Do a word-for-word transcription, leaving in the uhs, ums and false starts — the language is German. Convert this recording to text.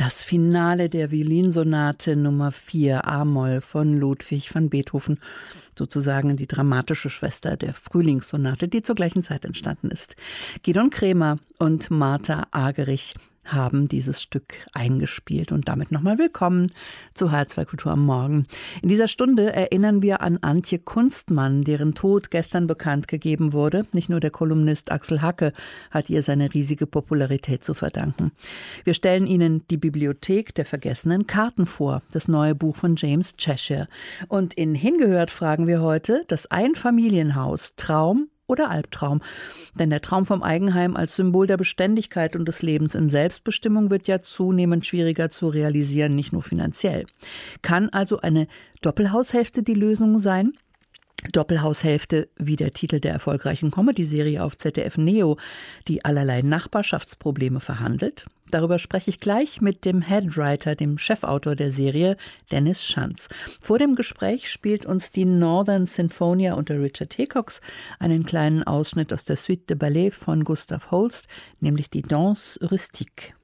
Das Finale der Violinsonate Nummer vier a-Moll von Ludwig van Beethoven, sozusagen die dramatische Schwester der Frühlingssonate, die zur gleichen Zeit entstanden ist. Gidon Kremer und Martha Agerich haben dieses Stück eingespielt und damit nochmal willkommen zu H R zwei Kultur am Morgen. In dieser Stunde erinnern wir an Antje Kunstmann, deren Tod gestern bekannt gegeben wurde. Nicht nur der Kolumnist Axel Hacke hat ihr seine riesige Popularität zu verdanken. Wir stellen Ihnen die Bibliothek der vergessenen Karten vor, das neue Buch von James Cheshire. Und in Hingehört fragen wir heute, das Einfamilienhaus, Traum oder Albtraum? Denn der Traum vom Eigenheim als Symbol der Beständigkeit und des Lebens in Selbstbestimmung wird ja zunehmend schwieriger zu realisieren, nicht nur finanziell. Kann also eine Doppelhaushälfte die Lösung sein? Doppelhaushälfte, wie der Titel der erfolgreichen Comedy-Serie auf Z D F Neo, die allerlei Nachbarschaftsprobleme verhandelt. Darüber spreche ich gleich mit dem Headwriter, dem Chefautor der Serie, Dennis Schanz. Vor dem Gespräch spielt uns die Northern Sinfonia unter Richard Hickox einen kleinen Ausschnitt aus der Suite de Ballet von Gustav Holst, nämlich die Danse Rustique.